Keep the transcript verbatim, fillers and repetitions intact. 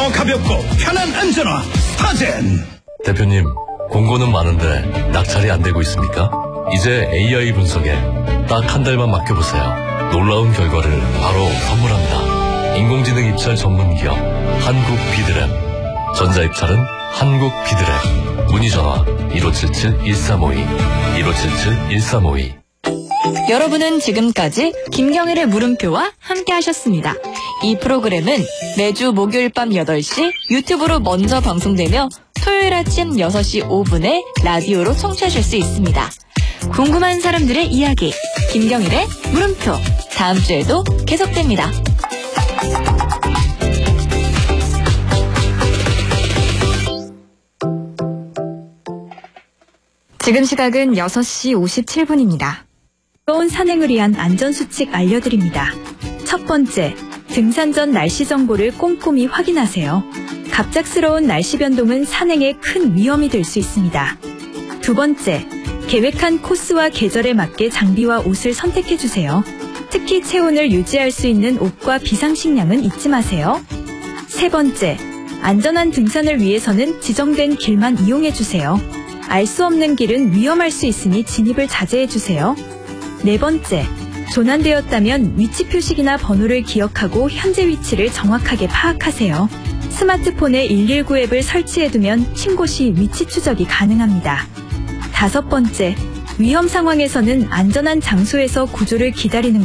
더 가볍고 편한 안전화 스타젠. 대표님, 공고는 많은데 낙찰이 안 되고 있습니까? 이제 에이아이 분석에 딱 한 달만 맡겨보세요. 놀라운 결과를 바로 선물합니다. 인공지능 입찰 전문 기업 한국 비드랩. 전자입찰은 한국 비드랩. 문의 전화 일오칠칠 일삼오이 일오칠칠 일삼오이. 여러분은 지금까지 김경일의 물음표와 함께 하셨습니다. 이 프로그램은 매주 목요일 밤 여덟 시 유튜브로 먼저 방송되며 토요일 아침 여섯 시 오 분에 라디오로 청취하실 수 있습니다. 궁금한 사람들의 이야기, 김경일의 물음표. 다음 주에도 계속됩니다. 지금 시각은 여섯 시 오십칠 분입니다. 즐거운 산행을 위한 안전수칙 알려드립니다. 첫 번째, 등산 전 날씨 정보를 꼼꼼히 확인하세요. 갑작스러운 날씨 변동은 산행에 큰 위험이 될 수 있습니다. 두 번째, 계획한 코스와 계절에 맞게 장비와 옷을 선택해주세요. 특히 체온을 유지할 수 있는 옷과 비상식량은 잊지 마세요. 세 번째, 안전한 등산을 위해서는 지정된 길만 이용해주세요. 알 수 없는 길은 위험할 수 있으니 진입을 자제해주세요. 네 번째, 조난되었다면 위치 표식이나 번호를 기억하고 현재 위치를 정확하게 파악하세요. 스마트폰에 일일구 앱을 설치해두면 신고 시 위치 추적이 가능합니다. 다섯 번째, 위험 상황에서는 안전한 장소에서 구조를 기다리는